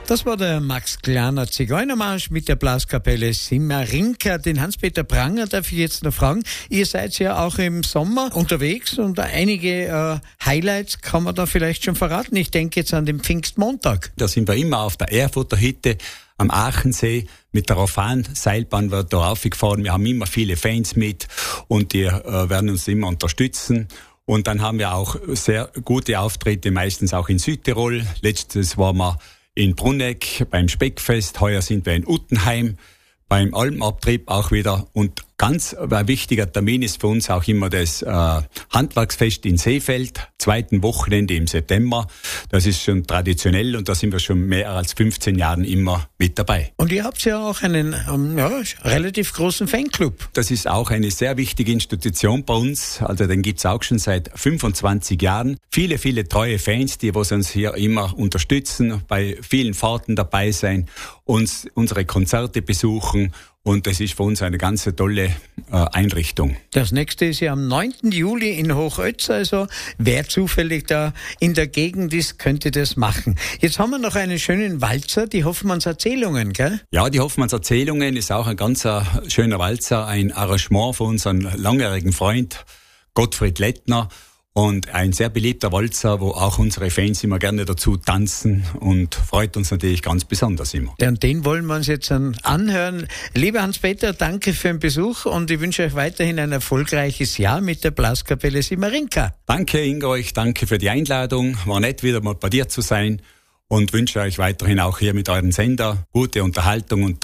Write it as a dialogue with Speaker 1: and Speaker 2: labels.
Speaker 1: Das war der Max Kleiner Zigeunermarsch mit der Blaskapelle Simarinka. Den Hans-Peter Pranger darf ich jetzt noch fragen. Ihr seid ja auch im Sommer unterwegs und einige Highlights kann man da vielleicht schon verraten. Ich denke jetzt an den Pfingstmontag.
Speaker 2: Da sind wir immer auf der Erfurter Hütte am Aachensee. Mit der Rofan-Seilbahn wird da raufgefahren. Wir haben immer viele Fans mit und die werden uns immer unterstützen. Und dann haben wir auch sehr gute Auftritte, meistens auch in Südtirol. Letztes waren wir in Brunegg beim Speckfest, heuer sind wir in Uttenheim beim Alpenabtrieb auch wieder. Und ganz ein wichtiger Termin ist für uns auch immer das Handwerksfest in Seefeld, zweiten Wochenende im September. Das ist schon traditionell und da sind wir schon mehr als 15 Jahren immer mit dabei.
Speaker 1: Und ihr habt ja auch einen relativ großen Fanclub.
Speaker 2: Das ist auch eine sehr wichtige Institution bei uns. Also den gibt's auch schon seit 25 Jahren. Viele, viele treue Fans, die uns hier immer unterstützen, bei vielen Fahrten dabei sein, uns unsere Konzerte besuchen. Und das ist für uns eine ganz tolle Einrichtung.
Speaker 1: Das nächste ist ja am 9. Juli in Hochötz. Also wer zufällig da in der Gegend ist, könnte das machen. Jetzt haben wir noch einen schönen Walzer, die Hoffmanns Erzählungen, gell?
Speaker 2: Ja, die Hoffmanns Erzählungen ist auch ein ganz schöner Walzer, ein Arrangement von unserem langjährigen Freund Gottfried Lettner. Und ein sehr beliebter Walzer, wo auch unsere Fans immer gerne dazu tanzen und freut uns natürlich ganz besonders immer.
Speaker 1: Ja, und den wollen wir uns jetzt anhören. Lieber Hans-Peter, danke für den Besuch und ich wünsche euch weiterhin ein erfolgreiches Jahr mit der Blaskapelle Simarinka.
Speaker 2: Danke Ingo, ich danke für die Einladung. War nett, wieder mal bei dir zu sein und wünsche euch weiterhin auch hier mit euren Sender gute Unterhaltung und